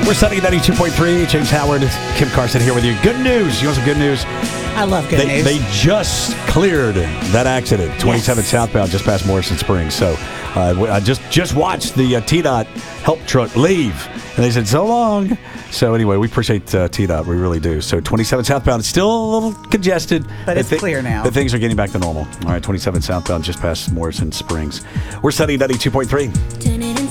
We're Sunny 92.3. James Howard, Kim Carson here with you. Good news. You want some good news? I love good news. They just cleared that accident, 27 southbound, just past Morrison Springs. So I just watched the TDOT help truck leave, and they said, so long. So anyway, we appreciate TDOT. We really do. So 27 southbound, it's still a little congested. But it's clear now. But things are getting back to normal. All right, 27 southbound, just past Morrison Springs. We're Sunny 92.3.